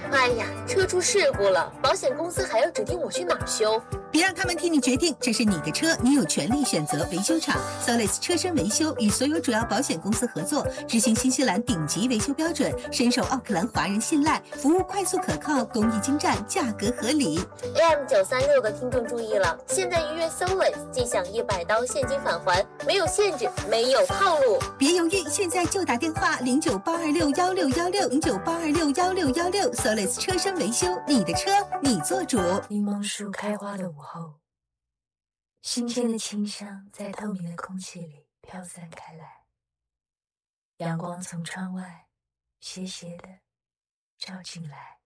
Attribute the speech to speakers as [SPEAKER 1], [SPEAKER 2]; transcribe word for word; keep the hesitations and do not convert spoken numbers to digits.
[SPEAKER 1] 哎呀，车出事故了，保险公司还要指定我去哪儿修？
[SPEAKER 2] 别让他们替你决定，这是你的车，你有权利选择维修厂。Solis 车身维修与所有主要保险公司合作，执行新西兰顶级维修标准，深受奥克兰华人信赖，服务快速可靠，工艺精湛，价格合理。
[SPEAKER 1] A M 九三六的听众注意了，现在预约 Solis 即享一百刀现金返还，没有限制，没有套路。
[SPEAKER 2] 别犹豫，现在就打电话零九八二六幺六幺六零九八二六幺六幺六 Solis 车身维修，你的车你做主。
[SPEAKER 3] 柠檬树开花的午后，新鲜的清香在透明的空气里飘散开来，阳光从窗外斜斜地照进来。